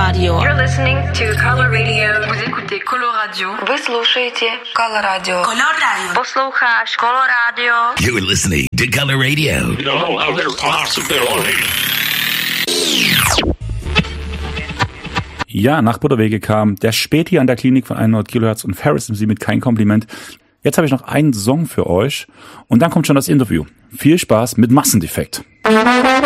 Radio. You're listening to Color Radio. Vous écoutez Color Radio. Вы слушаете Color Radio. Color Radio. Posloucháš Color Radio. You're listening to Color Radio. No other possibility. Ja, nach Butterwege kam der Späti an der Klinik von 100 Kilohertz und Ferris MC mit Kein Kompliment. Jetzt habe ich noch einen Song für euch und dann kommt schon das Interview. Viel Spaß mit Massendefekt.